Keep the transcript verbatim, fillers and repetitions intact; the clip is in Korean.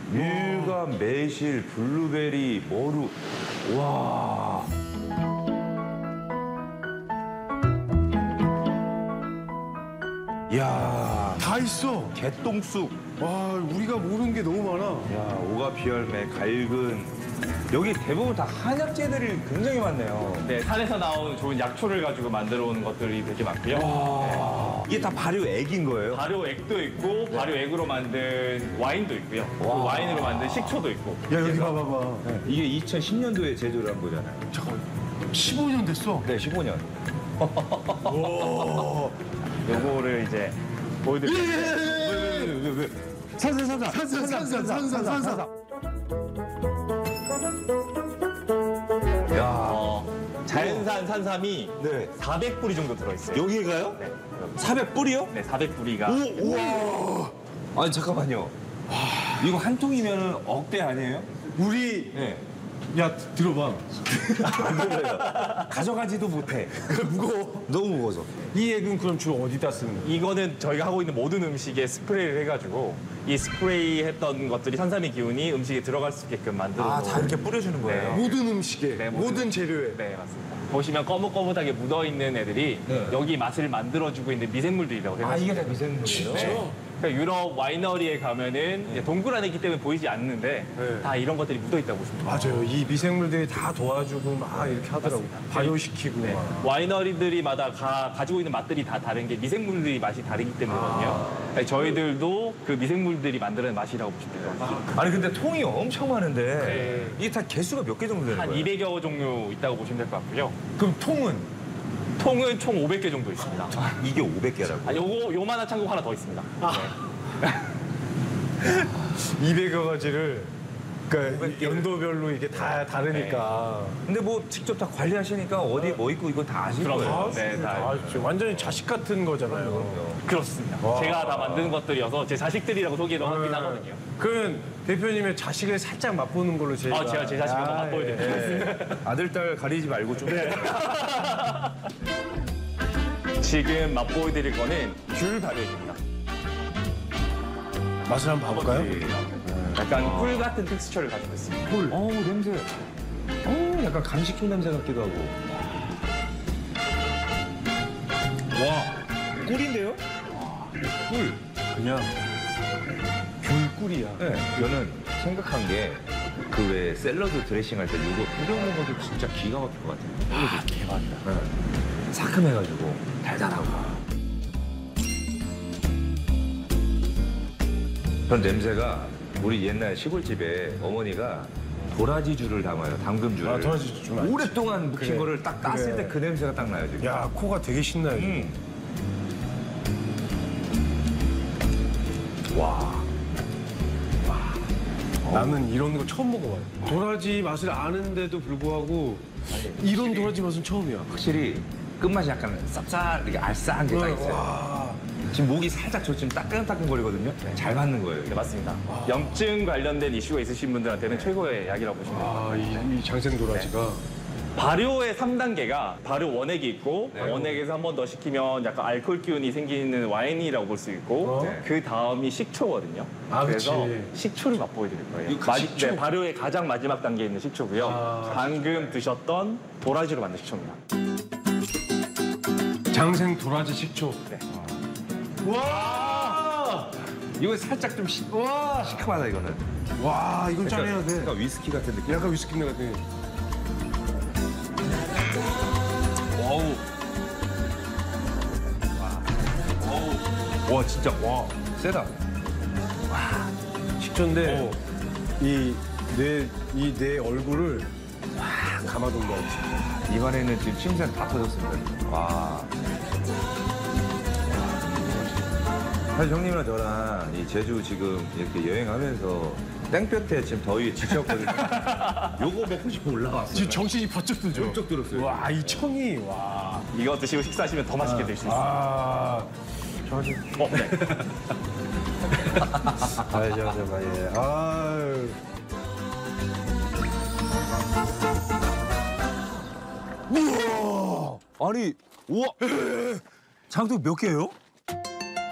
밀감, 매실, 블루베리, 머루. 와. 야, 다 있어. 개똥쑥. 와, 우리가 모르는 게 너무 많아. 야, 오가피열매, 갈근. 여기 대부분 다 한약재들이 굉장히 많네요. 네, 산에서 나온 좋은 약초를 가지고 만들어 오는 것들이 되게 많고요. 와. 이게 다 발효액인 거예요? 발효액도 있고 발효액으로 만든 와인도 있고요. 그 와인으로 만든 식초도 있고. 야, 여기 봐봐봐. 이게 이천십 년도에 제조를 한 거잖아요. 잠깐, 십오 년 됐어. 네, 십오 년. 오. 요거를 이제 보여드릴게요. 왜, 왜, 왜? 산산, 산산. 산산, 산산, 산산, 산산. 야, 어, 자연산 산삼이 네. 사백 뿌리 정도 들어있어요. 여기가요? 네. 사백 뿌리요? 네, 사백 뿌리가. 우와. 아니, 잠깐만요. 이거 한 통이면 억대 아니에요? 우리, 네. 야, 들어봐. 안 들려요. 가져가지도 못해. 무거워. 너무 무거워서. 이 액은 그럼 주로 어디다 쓰는 거야? 이거는 저희가 하고 있는 모든 음식에 스프레이를 해가지고 이 스프레이 했던 것들이 산삼의 기운이 음식에 들어갈 수 있게끔 만들어 아, 다 이렇게 뿌려주는 거예요? 모든 음식에, 네, 모든, 모든 재료에. 네, 맞습니다. 보시면 거뭇거뭇하게 묻어있는 애들이 네. 여기 맛을 만들어주고 있는 미생물들이라고 아, 생각하시면 이게 다 미생물이에요? 네. 그러니까 유럽 와이너리에 가면은 이제 동굴 안에 있기 때문에 보이지 않는데 네. 다 이런 것들이 묻어있다고 보시면 돼요. 맞아요. 이 미생물들이 다 도와주고 막 이렇게 하더라고. 맞습니다. 발효시키고 네. 막. 와이너리들이마다 가, 가지고 있는 맛들이 다 다른 게 미생물들이 맛이 다르기 때문이거든요. 아. 그러니까 저희들도 그 미생물들이 만드는 맛이라고 보시면 돼요. 아니, 근데 통이 엄청 많은데 네. 이게 다 개수가 몇 개 정도 되는 한 거예요? 이백여 종류 있다고 보시면 될 것 같고요. 그럼 통은? 통은 총 오백 개 정도 있습니다. 이게 오백 개라고? 아, 요거 요만한 창고 하나 더 있습니다. 네. 이백여 가지를 그러니까 연도별로 이게 다 다르니까. 근데 뭐 직접 다 관리하시니까 어디 뭐 있고 이거 다 아실 그럼요. 거예요. 네, 다 아, 진짜 완전히 자식 같은 거잖아요. 그렇습니다. 제가 다 만든 것들이어서 제 자식들이라고 소개를 하긴 하거든요. 그럼 대표님의 자식을 살짝 맛보는 걸로 저희가. 아, 제가 제 자식을 한번 아, 맛보여드릴게요. 예. 아들, 딸 가리지 말고 좀. 지금 맛보여드릴 거는 귤 발효입니다. 맛을 한번 봐볼까요? 약간 꿀 같은 텍스처를 가지고 있습니다. 꿀. 어우, 냄새. 어우, 약간 간식초 냄새 같기도 하고. 와, 꿀인데요? 꿀. 그냥 귤꿀이야. 네, 저는 생각한 게 그 왜 샐러드 드레싱 할 때 이거 뿌려 먹어도 진짜 기가 막힐 것 같아요. 아, 대박이다. 네. 상큼해가지고 달달하고. 전 냄새가 우리 옛날 시골집에 어머니가 도라지주를 담아요, 당금주를. 아, 도라지주 좀 알지. 오랫동안 묵힌 그래. 거를 딱 땄을 그래. 때 그 냄새가 딱 나요, 지금. 야, 코가 되게 신나요. 음. 와. 나는 이런 거 처음 먹어봐요. 도라지 맛을 아는데도 불구하고 이런 도라지 맛은 처음이야. 확실히 끝맛이 약간 쌉쌀, 이렇게 알싸한 게 딱 있어요. 와. 지금 목이 살짝 저 지금 따끈따끈거리거든요. 잘 맞는 거예요. 이게. 네, 맞습니다. 염증 관련된 이슈가 있으신 분들한테는 최고의 약이라고 보시면 돼요. 아, 이, 이 장생 도라지가. 발효의 삼 단계가 발효 원액이 있고 네. 원액에서 한 번 더 식히면 약간 알코올 기운이 생기는 와인이라고 볼 수 있고 어? 네. 그 다음이 식초거든요. 아, 그래서 그치. 식초를 맛보여드릴 거예요. 이거 마지- 식초? 네, 발효의 가장 마지막 단계에 있는 식초고요. 아. 방금 드셨던 도라지로 만든 식초입니다. 장생 도라지 식초. 네. 와! 이거 살짝 좀 시, 와! 시큼하다, 이거는. 와, 이건 짜내야 돼. 약간 위스키 같은 느낌. 약간 위스키 같아. 어우. 어우. 와, 진짜, 와, 세다. 식초인데 이 내 이 내 얼굴을 확 감아둔 거 같아. 입안에는 지금 침샘 다 터졌습니다. 와. 사실 형님이랑 저랑 이 제주 지금 이렇게 여행하면서 땡볕에 지금 더위에 지쳤거든요. 요거 먹고 싶어 올라왔어요. 지금 정신이 번쩍 들죠? 번쩍 들었어요. 와, 이 청이, 와. 이거 드시고 식사하시면 더 맛있게 드실 수 있어요. 아, 저 아직. 어, 네. 아, 저, 저, 봐, 예. 아유. 우와! 아니, 우와. 장독 몇 개예요?